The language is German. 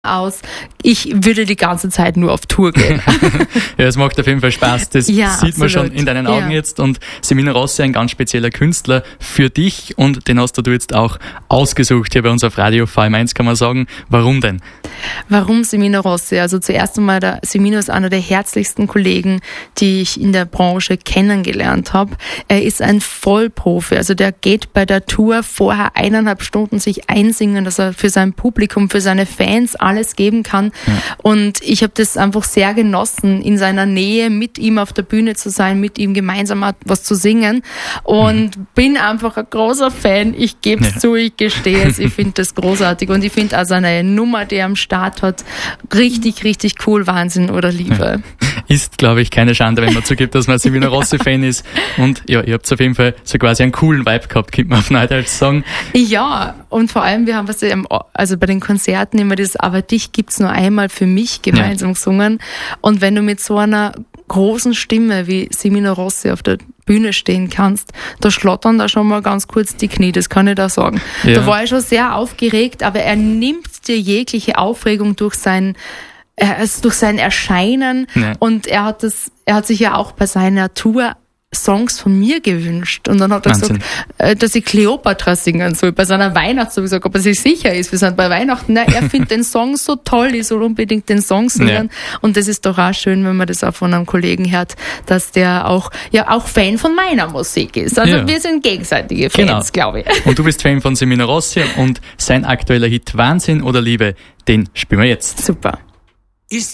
aus, ich würde die ganze Zeit nur auf Tour gehen. Ja, es macht auf jeden Fall Spaß. Das sieht absolut. Man schon in deinen Augen jetzt. Und Semino Rossi, ein ganz spezieller Künstler für dich. Und den hast du jetzt auch ausgesucht hier bei uns auf Radio VM1, kann man sagen. Warum denn? Warum Semino Rossi? Also zuerst einmal, der Semino ist einer der herzlichsten Kollegen, die ich in der Branche kennengelernt habe. Er ist ein Vollprofi. Also der geht bei der Tour vorher 1,5 Stunden sich einsingen, dass er für sein Publikum, für seine Fans alles geben kann. Ja. Und ich habe das einfach sehr genossen, in seiner Nähe mit ihm auf der Bühne zu sein, mit ihm gemeinsam was zu singen. Und bin einfach ein großer Fan. Ich gebe es zu, ich gestehe es. Ich finde das großartig. Und ich finde auch seine Nummer, die er am Start hat, richtig, richtig cool. Wahnsinn oder Liebe. Ist, glaube ich, keine Schande, wenn man zugibt, dass man Semino Rossi-Fan ist. Und ja, ihr habt auf jeden Fall so quasi einen coolen Vibe gehabt, könnte man auf Neudeutsch sagen. Ja, und vor allem, wir haben also bei den Konzerten immer das "Aber dich gibt's nur einmal für mich" gemeinsam gesungen. Und wenn du mit so einer großen Stimme wie Semino Rossi auf der Bühne stehen kannst, da schlottern da schon mal ganz kurz die Knie, das kann ich da sagen. Ja. Da war ich schon sehr aufgeregt, aber er nimmt dir jegliche Aufregung durch sein Erscheinen. Ja. Und er hat sich ja auch bei seiner Tour Songs von mir gewünscht. Und dann hat er gesagt, dass ich Kleopatra singen soll. Bei seiner Weihnachtssong gesagt, ob er sich sicher ist. Wir sind bei Weihnachten. Er findet den Song so toll, ich soll unbedingt den Song singen. Ja. Und das ist doch auch schön, wenn man das auch von einem Kollegen hört, dass der auch Fan von meiner Musik ist. Also wir sind gegenseitige Fans, glaube ich. Und du bist Fan von Semino Rossi und sein aktueller Hit "Wahnsinn oder Liebe", den spielen wir jetzt. Super.